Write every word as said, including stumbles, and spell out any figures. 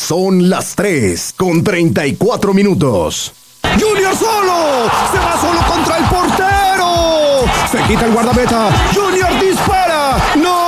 Son las tres con treinta y cuatro minutos. Junior solo, se va solo contra el portero. Se quita el guardameta. Junior dispara. No.